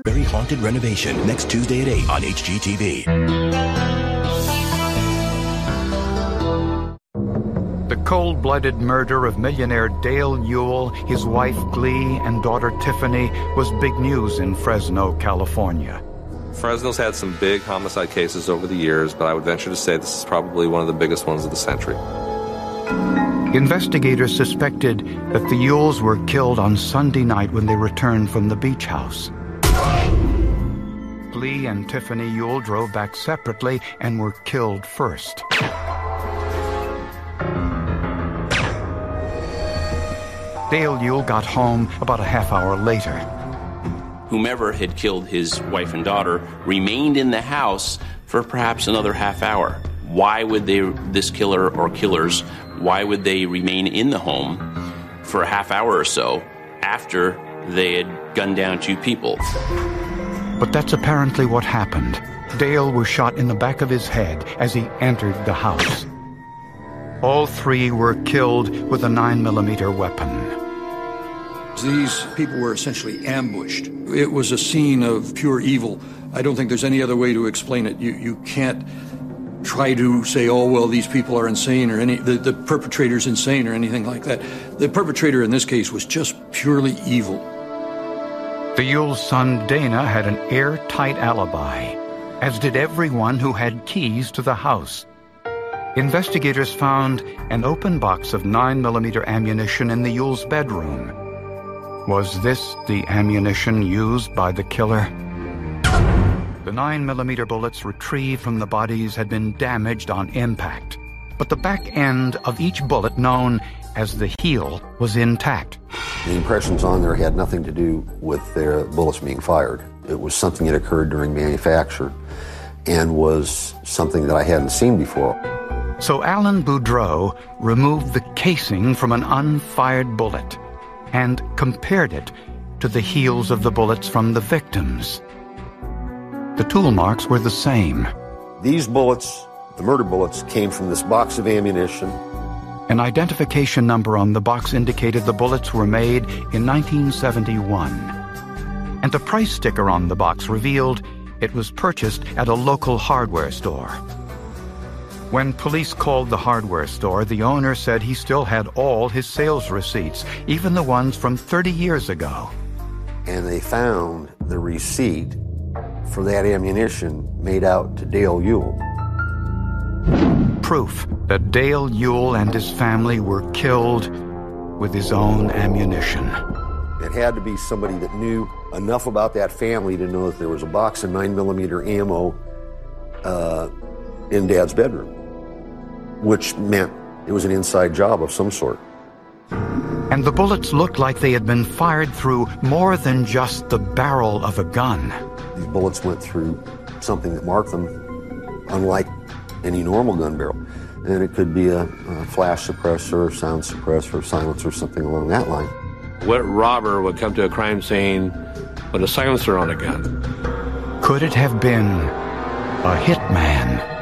Very Haunted Renovation, next Tuesday at 8 on HGTV. The cold-blooded murder of millionaire Dale Ewell, his wife Glee, and daughter Tiffany was big news in Fresno, California. Fresno's had some big homicide cases over the years, but I would venture to say this is probably one of the biggest ones of the century. Investigators suspected that the Ewells were killed on Sunday night when they returned from the beach house. Glee and Tiffany Ewell drove back separately and were killed first. Dale Ewell got home about a half hour later. Whomever had killed his wife and daughter remained in the house for perhaps another half hour. Why would this killer or killers, why would they remain in the home for a half hour or so after they had gunned down two people? But that's apparently what happened. Dale was shot in the back of his head as he entered the house. All three were killed with a 9mm weapon. These people were essentially ambushed. It was a scene of pure evil. I don't think there's any other way to explain it. You can't try to say, oh, well, these people are insane or the perpetrator's insane or anything like that. The perpetrator in this case was just purely evil. The Ewell's son Dana had an airtight alibi, as did everyone who had keys to the house. Investigators found an open box of 9mm ammunition in the Ewell's bedroom. Was this the ammunition used by the killer? The 9mm bullets retrieved from the bodies had been damaged on impact, but the back end of each bullet, known as the heel, was intact. The impressions on there had nothing to do with their bullets being fired. It was something that occurred during manufacture and was something that I hadn't seen before. So Alan Boudreau removed the casing from an unfired bullet and compared it to the heels of the bullets from the victims. The tool marks were the same. These bullets, the murder bullets, came from this box of ammunition. An identification number on the box indicated the bullets were made in 1971. And the price sticker on the box revealed it was purchased at a local hardware store. When police called the hardware store, the owner said he still had all his sales receipts, even the ones from 30 years ago. And they found the receipt for that ammunition made out to Dale Ewell. Proof that Dale Ewell and his family were killed with his own ammunition. It had to be somebody that knew enough about that family to know that there was a box of 9mm ammo in Dad's bedroom, which meant it was an inside job of some sort. And the bullets looked like they had been fired through more than just the barrel of a gun. These bullets went through something that marked them unlike any normal gun barrel. And it could be a flash suppressor, sound suppressor, silencer, something along that line. What robber would come to a crime scene with a silencer on a gun? Could it have been a hitman?